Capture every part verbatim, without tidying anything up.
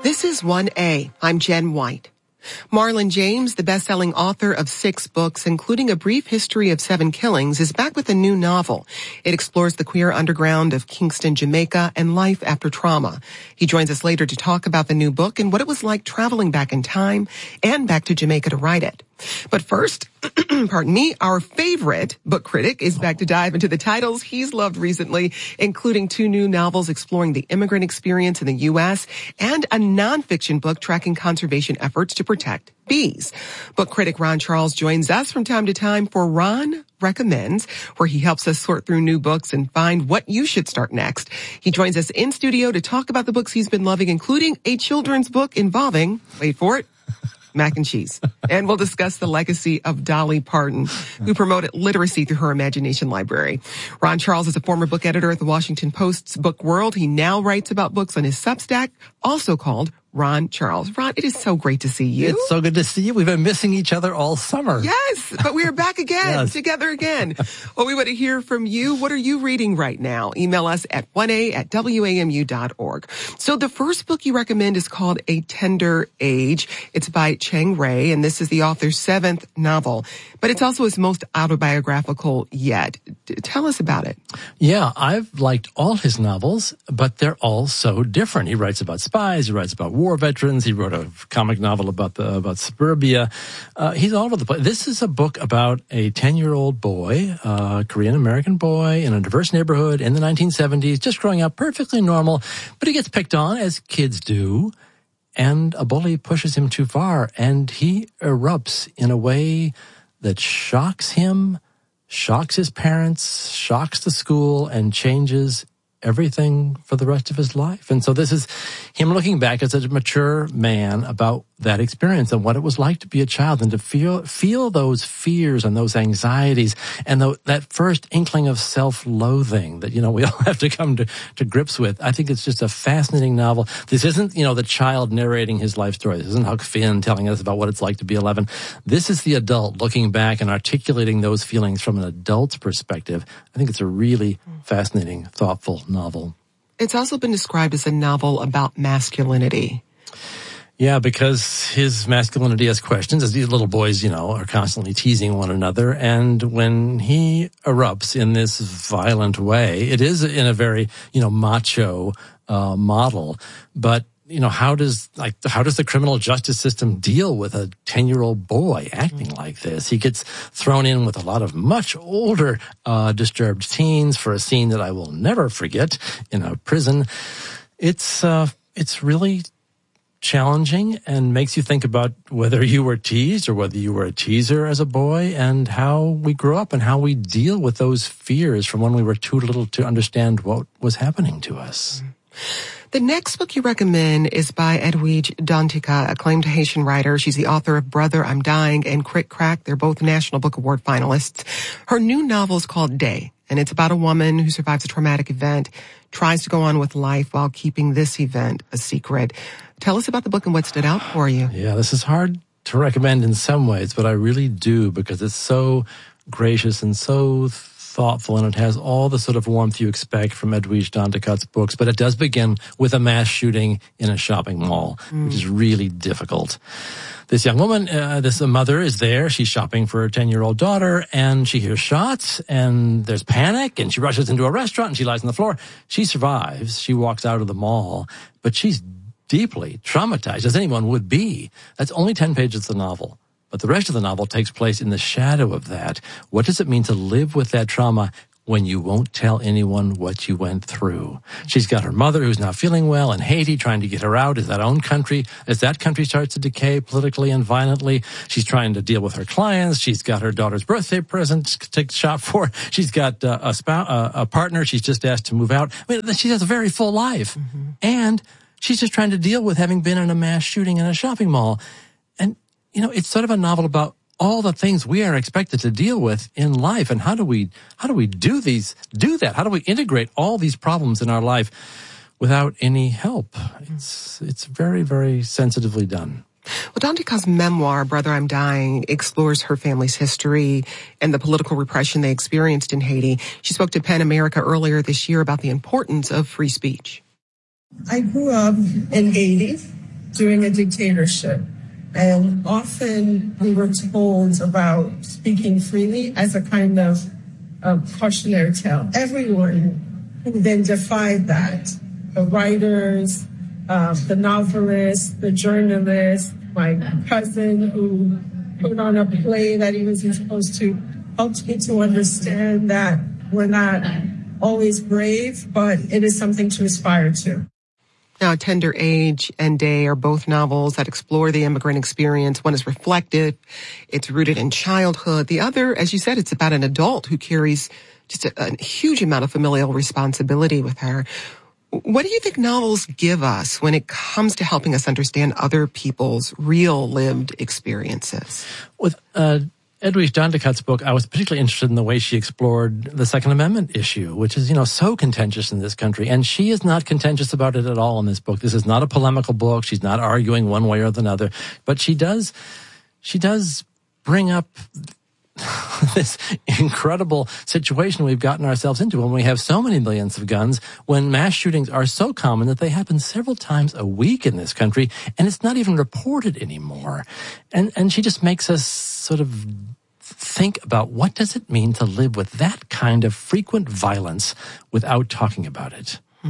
This is one A. I'm Jen White. Marlon James, the best-selling author of six books, including A Brief History of Seven Killings, is back with a new novel. It explores the queer underground of Kingston, Jamaica, and life after trauma. He joins us later to talk about the new book and what it was like traveling back in time and back to Jamaica to write it. But first, pardon me, our favorite book critic is back to dive into the titles he's loved recently, including two new novels exploring the immigrant experience in the U S and a nonfiction book tracking conservation efforts to protect bees. Book critic Ron Charles joins us from time to time for Ron Recommends, where he helps us sort through new books and find what you should start next. He joins us in studio to talk about the books he's been loving, including a children's book involving, wait for it, mac and cheese. And we'll discuss the legacy of Dolly Parton, who promoted literacy through her imagination library. Ron Charles is a former book editor at the Washington Post's Book World. He now writes about books on his Substack, also called Ron Charles. Ron, it is so great to see you. It's so good to see you. We've been missing each other all summer. Yes, but we are back again, yes. together again. Well, we want to hear from you. What are you reading right now? Email us at one a at w a m u dot org. So the first book you recommend is called A Tender Age. It's by Chang Ray, and this is the author's seventh novel, but it's also his most autobiographical yet. D- tell us about it. Yeah, I've liked all his novels, but they're all so different. He writes about spies, he writes about war veterans, he wrote a comic novel about the about suburbia. Uh, he's all over the place. This is a book about a ten-year-old boy, a uh, Korean-American boy in a diverse neighborhood in the nineteen seventies, just growing up perfectly normal, but he gets picked on, as kids do, and a bully pushes him too far, and he erupts in a way that shocks him, shocks his parents, shocks the school, and changes everything for the rest of his life. And so this is him looking back as a mature man about that experience and what it was like to be a child and to feel feel those fears and those anxieties and the, that first inkling of self-loathing that, you know, we all have to come to, to grips with. I think it's just a fascinating novel. This isn't, you know, the child narrating his life story. This isn't Huck Finn telling us about what it's like to be eleven. This is the adult looking back and articulating those feelings from an adult's perspective. I think it's a really fascinating, thoughtful novel. It's also been described as a novel about masculinity. Yeah, because his masculinity has questions, as these little boys, you know, are constantly teasing one another. And when he erupts in this violent way, it is in a very, you know, macho uh, model. But, you know, how does, like, how does the criminal justice system deal with a ten-year-old boy acting like this? He gets thrown in with a lot of much older, uh, disturbed teens for a scene that I will never forget in a prison. It's, uh, it's really challenging and makes you think about whether you were teased or whether you were a teaser as a boy and how we grew up and how we deal with those fears from when we were too little to understand what was happening to us. The next book you recommend is by Edwidge Danticat, acclaimed Haitian writer. She's the author of Brother, I'm Dying and Crick Crack. They're both National Book Award finalists. Her new novel is called Day, and it's about a woman who survives a traumatic event, tries to go on with life while keeping this event a secret. Tell us about the book and what stood out for you. Yeah, this is hard to recommend in some ways, but I really do because it's so gracious and so thoughtful, and it has all the sort of warmth you expect from Edwidge Danticat's books, but it does begin with a mass shooting in a shopping mall, mm. which is really difficult. This young woman, uh, this mother is there. She's shopping for her ten-year-old daughter, and she hears shots, and there's panic, and she rushes into a restaurant, and she lies on the floor. She survives. She walks out of the mall, but she's deeply traumatized, as anyone would be. That's only ten pages of the novel. But the rest of the novel takes place in the shadow of that. What does it mean to live with that trauma when you won't tell anyone what you went through? She's got her mother who's not feeling well in Haiti, trying to get her out as that own country, as that country starts to decay politically and violently. She's trying to deal with her clients. She's got her daughter's birthday present to shop for. She's got uh, a, spouse, uh, a partner she's just asked to move out. I mean, she has a very full life. Mm-hmm. And she's just trying to deal with having been in a mass shooting in a shopping mall. And, you know, it's sort of a novel about all the things we are expected to deal with in life, and how do we how do we do these do that? How do we integrate all these problems in our life without any help? It's it's very, very sensitively done. Well, Danticat's memoir, Brother, I'm Dying, explores her family's history and the political repression they experienced in Haiti. She spoke to PEN America earlier this year about the importance of free speech. I grew up in Haiti, during a dictatorship. And often we were told about speaking freely as a kind of, of cautionary tale. Everyone who then defied that, the writers, uh, the novelists, the journalists, my cousin who put on a play that he wasn't supposed to, helped me to understand that we're not always brave, but it is something to aspire to. Now, Tender Age and Day are both novels that explore the immigrant experience. One is reflective. It's rooted in childhood. The other, as you said, it's about an adult who carries just a, a huge amount of familial responsibility with her. What do you think novels give us when it comes to helping us understand other people's real lived experiences? With uh Edwidge Danticat's book, I was particularly interested in the way she explored the Second Amendment issue, which is, you know, so contentious in this country. And she is not contentious about it at all in this book. This is not a polemical book. She's not arguing one way or the other. But she does, she does bring up this incredible situation we've gotten ourselves into when we have so many millions of guns, when mass shootings are so common that they happen several times a week in this country, and it's not even reported anymore. And and she just makes us sort of think about what does it mean to live with that kind of frequent violence without talking about it. Hmm.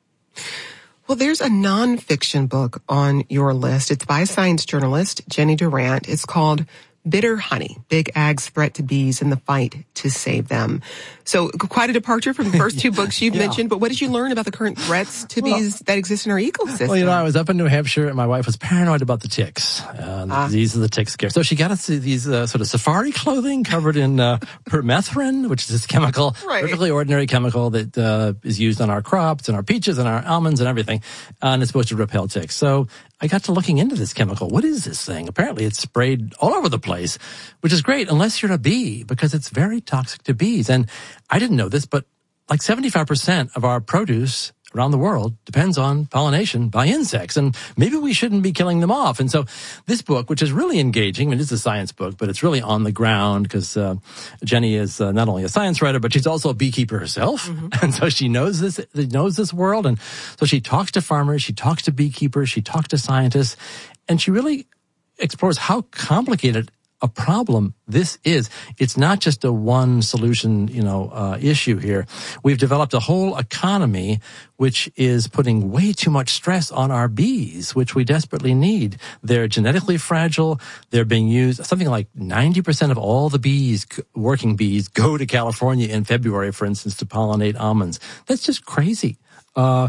Well, there's a nonfiction book on your list. It's by science journalist Jenny Durant. It's called Bitter Honey, Big Ag's Threat to Bees and the Fight to Save Them. So quite a departure from the first two books you've yeah. mentioned, but what did you learn about the current threats to well, bees that exist in our ecosystem? Well, you know, I was up in New Hampshire and my wife was paranoid about the ticks. Uh, ah. These are the tick scare. So she got us these uh, sort of safari clothing covered in uh, permethrin, which is this chemical, right. perfectly ordinary chemical that uh, is used on our crops and our peaches and our almonds and everything. Uh, and it's supposed to repel ticks. So I got to looking into this chemical. What is this thing? Apparently it's sprayed all over the place, which is great unless you're a bee, because it's very toxic to bees. And I didn't know this, but like seventy-five percent of our produce around the world depends on pollination by insects, and maybe we shouldn't be killing them off. And so this book, which is really engaging, I mean, it's a science book, but it's really on the ground because uh, Jenny is uh, not only a science writer, but she's also a beekeeper herself. Mm-hmm. And so she knows this, knows this world. And so she talks to farmers, she talks to beekeepers, she talks to scientists, and she really explores how complicated a problem this is. It's not just a one solution, you know, uh, issue here. We've developed a whole economy which is putting way too much stress on our bees, which we desperately need. They're genetically fragile. They're being used. Something like ninety percent of all the bees, working bees, go to California in February, for instance, to pollinate almonds. That's just crazy. Uh,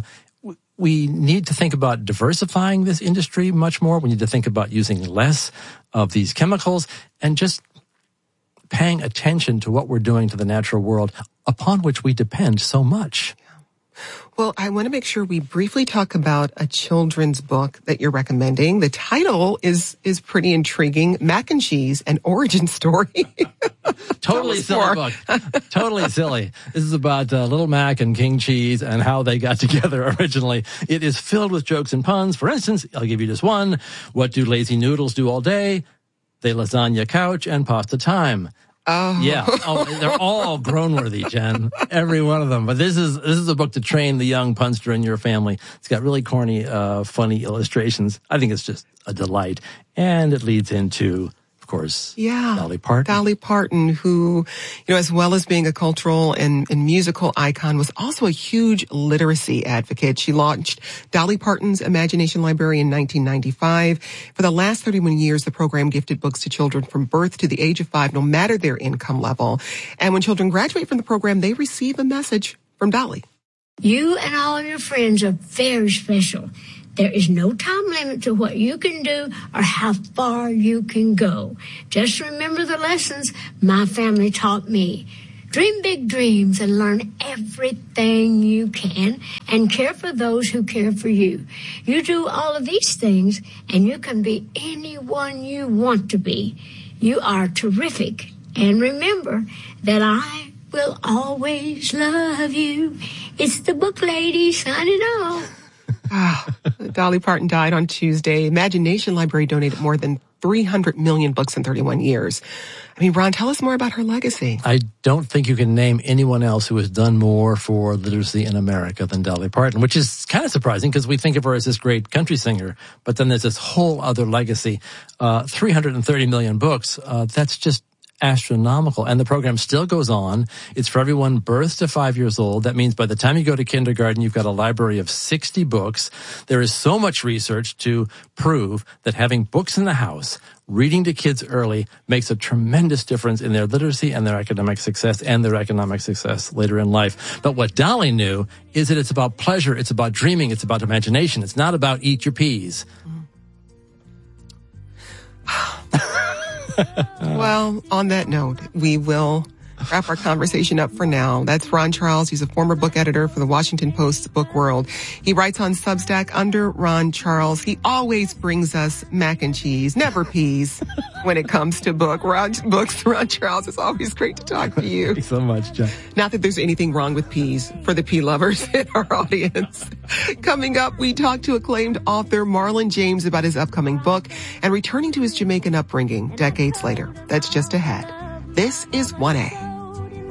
We need to think about diversifying this industry much more. We need to think about using less of these chemicals and just paying attention to what we're doing to the natural world upon which we depend so much. Well, I want to make sure we briefly talk about a children's book that you're recommending. The title is is pretty intriguing, Mac and Cheese, an Origin Story. Totally silly book. Totally silly. This is about uh, Little Mac and King Cheese and how they got together originally. It is filled with jokes and puns. For instance, I'll give you just one. What do lazy noodles do all day? They lasagna couch and pasta time. Oh. Yeah. Oh, they're all grown-worthy, Jen. Every one of them. But this is this is a book to train the young punster in your family. It's got really corny, uh, funny illustrations. I think it's just a delight. And it leads into, of course, yeah. Dolly Parton. Dolly Parton, who, you know, as well as being a cultural and, and musical icon, was also a huge literacy advocate. She launched Dolly Parton's Imagination Library in nineteen ninety-five. For the last thirty-one years, the program gifted books to children from birth to the age of five, no matter their income level. And when children graduate from the program, they receive a message from Dolly. You and all of your friends are very special. There is no time limit to what you can do or how far you can go. Just remember the lessons my family taught me. Dream big dreams and learn everything you can and care for those who care for you. You do all of these things and you can be anyone you want to be. You are terrific. And remember that I will always love you. It's the book lady signing off. Ah, Dolly Parton died on Tuesday. Imagination Library donated more than three hundred million books in thirty-one years. I mean, Ron, tell us more about her legacy. I don't think you can name anyone else who has done more for literacy in America than Dolly Parton, which is kind of surprising because we think of her as this great country singer, but then there's this whole other legacy. Uh, three hundred thirty million books, uh, that's just astronomical. And the program still goes on. It's for everyone birth to five years old. That means by the time you go to kindergarten, you've got a library of sixty books. There is so much research to prove that having books in the house, reading to kids early, makes a tremendous difference in their literacy and their academic success and their economic success later in life. But what Dolly knew is that it's about pleasure, it's about dreaming, it's about imagination. It's not about eat your peas. Well, on that note, we will wrap our conversation up for now. That's Ron Charles. He's a former book editor for the Washington Post's Book World. He writes on Substack under Ron Charles. He always brings us mac and cheese, never peas, when it comes to book. Ron, books. Ron Charles, it's always great to talk to you. Thanks so much, Jen. Not that there's anything wrong with peas for the pea lovers in our audience. Coming up, we talk to acclaimed author Marlon James about his upcoming book and returning to his Jamaican upbringing decades later. That's just ahead. This is one A.